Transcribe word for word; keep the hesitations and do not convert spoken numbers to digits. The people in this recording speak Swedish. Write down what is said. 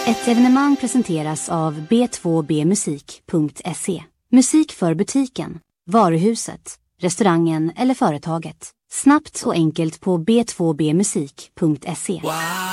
Ett evenemang presenteras av b två b musik punkt se. Musik för butiken, varuhuset, restaurangen eller företaget. Snabbt och enkelt på b två b musik punkt se. Wow.